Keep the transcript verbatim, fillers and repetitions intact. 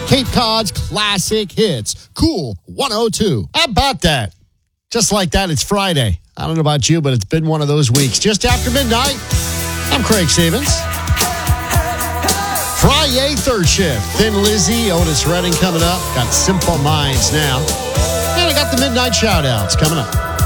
Cape Cod's classic hits. Cool one oh two. How about that? Just like that, it's Friday. I don't know about you, but it's been one of those weeks. Just after midnight, I'm Craig Stevens. Friday, third shift. Thin Lizzy, Otis Redding coming up. Got Simple Minds now. And I got the midnight shout-outs coming up.